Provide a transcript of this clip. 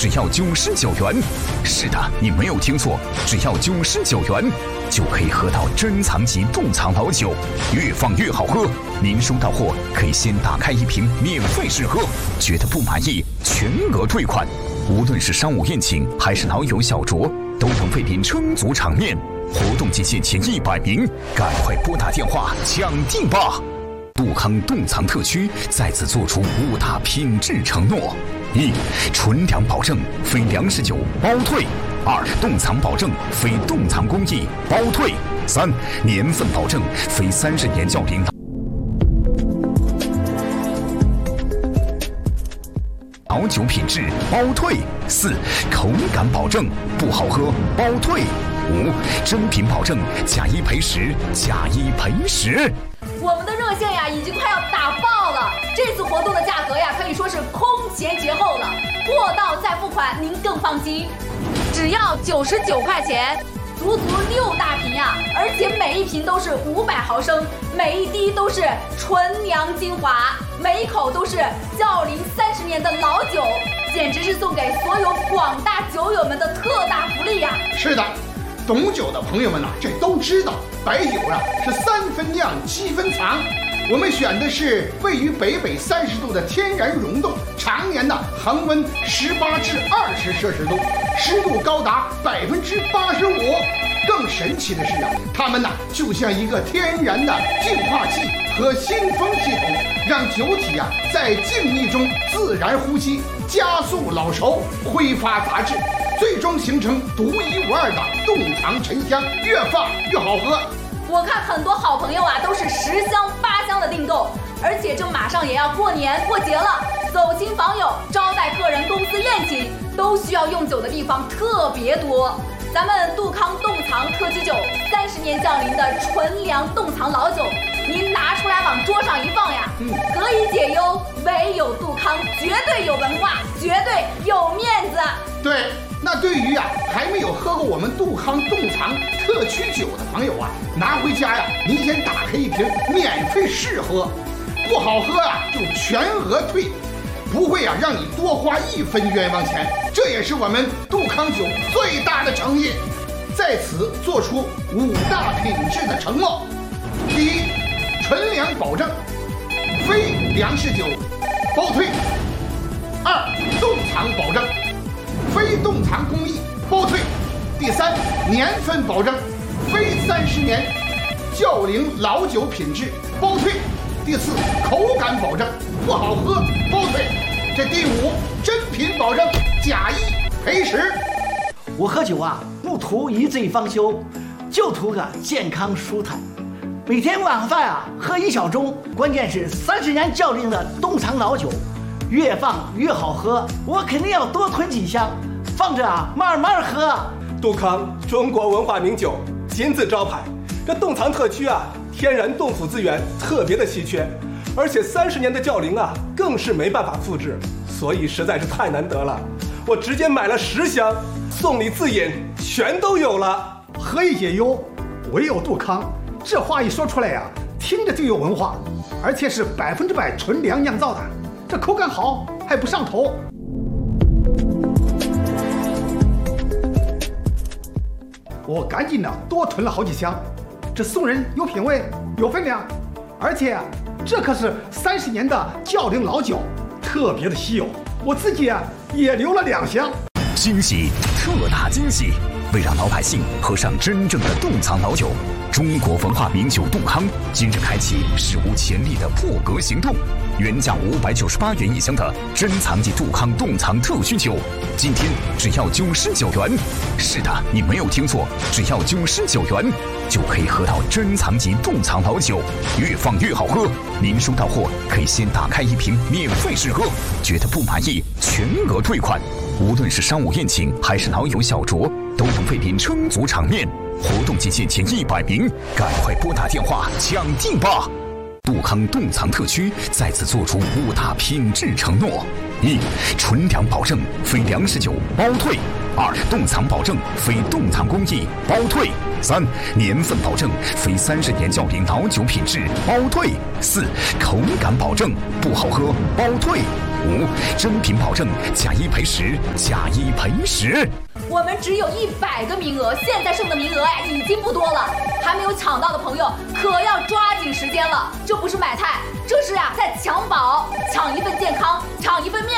只要99元。是的，你没有听错，只要99元就可以喝到珍藏级冻藏老酒，越放越好喝。您收到货可以先打开一瓶免费试喝，觉得不满意全额退款。无论是商务宴请还是老友小酌，都能为您撑足场面。活动仅限前100名，赶快拨打电话抢定吧！杜康冻藏特区再次做出5大品质承诺：一、纯粮保证，非粮食酒包退；2、冻藏保证，非冻藏工艺包退；3、年份保证，非30年较龄老酒品质包退；4、口感保证，不好喝包退；5、真品保证，假一赔10，假一赔10。 我们的热线呀，已经快要打爆了。这次活动的价格呀，可以说是空前绝后了，货到再付款，您更放心。只要99块钱，足6大瓶呀，而且每一瓶都是500毫升，每一滴都是纯粮精华，每一口都是较龄30年的老酒，简直是送给所有广大酒友们的特大福利呀！ 是的。懂酒的朋友们这都知道，白酒是3分酿7分藏。我们选的是位于北30度的天然溶洞，常年恒温18至20摄氏度，湿度高达85%。更神奇的是它们就像一个天然的净化器和新风系统，让酒体在静谧中自然呼吸，加速老熟，挥发杂质，最终形成独一无二的冻藏沉香，越放越好喝。 我看很多好朋友都是10箱8箱的订购，而且这马上也要过年过节了，走亲访友、招待客人、公司宴请，都需要用酒的地方特别多。咱们杜康冻藏特级酒，30年较龄的纯粮冻藏老酒，您拿出来往桌上一放何以解忧？唯有杜康，绝对有文化，绝对有面子。 对，那对于还没有喝过我们杜康冻藏特区酒的朋友拿回家您先打开一瓶免费试喝，不好喝就全额退，不会让你多花1分冤枉钱。这也是我们杜康酒最大的诚意，在此做出5大品质的承诺：第一，纯粮保证，非粮食酒包退；2、冻藏保证，非冻藏工艺包退；第3，年份保证，非30年较龄老酒品质包退；第4，口感保证，不好喝包退；这第5，真品保证，假一赔10。 我喝酒不图一醉方休，就图个健康舒坦。每天晚饭喝1小盅，关键是30年较龄的冻藏老酒，越放越好喝，我肯定要多囤几箱，放着慢慢喝。 杜康中国文化名酒，金字招牌。这冻藏特区天然冻土资源特别的稀缺，而且30年的较龄更是没办法复制，所以实在是太难得了。我直接买了10箱，送礼自饮全都有了。 何以解忧？唯有杜康。这话一说出来听着就有文化，而且是100%纯粮酿造的，这口感好还不上头。我赶紧多囤了好几箱，这送人有品位有分量，而且这可是30年的较龄老酒，特别的稀有。我自己也留了2箱。 惊喜，特大惊喜！为让老百姓喝上真正的冻藏老酒，中国文化名酒杜康今日开启史无前例的破格行动。原价598元1箱的珍藏级杜康冻藏特需酒，今天只要99元。是的，你没有听错，只要99元就可以喝到珍藏级冻藏老酒，越放越好喝。您收到货可以先打开一瓶免费试喝，觉得不满意全额退款。无论是商务宴请还是老友小酌，都能为您撑足场面。活动仅限前100名，赶快拨打电话抢定吧！杜康冻藏特区再次做出5大品质承诺：一、纯粮保证，非粮食酒包退；二、冻藏保证，非冻藏工艺包退；三、年份保证，非30年较龄老酒品质包退；四、口感保证，不好喝包退； 5，真品保证，假一赔10，假一赔10。 我们只有100个名额，现在剩的名额呀已经不多了，还没有抢到的朋友可要抓紧时间了。这不是买菜，这是在抢宝，抢一份健康，抢一份面。